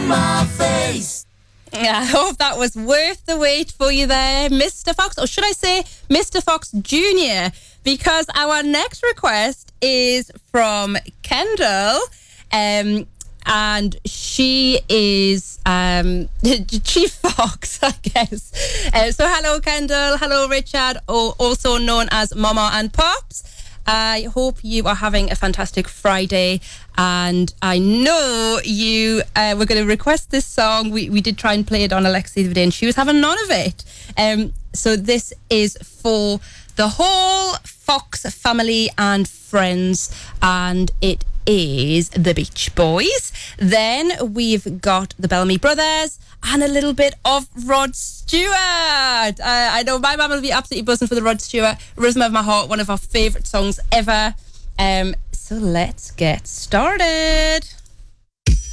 my face. I hope that was worth the wait for you there, Mr. Fox, or should I say Mr. Fox Jr., because our next request is from Kendall, and she is Chief Fox, I guess. So hello, Kendall. Hello, Richard, also known as Mama and Pops. I hope you are having a fantastic Friday, and I know you were going to request this song. We did try and play it on Alexa the other day, and she was having none of it. So this is for the whole Fox family and friends, and it is the Beach Boys. Then we've got the Bellamy Brothers and a little bit of Rod Stewart. I know my mum will be absolutely buzzing for the Rod Stewart, Rhythm of My Heart, one of our favourite songs ever. So let's get started.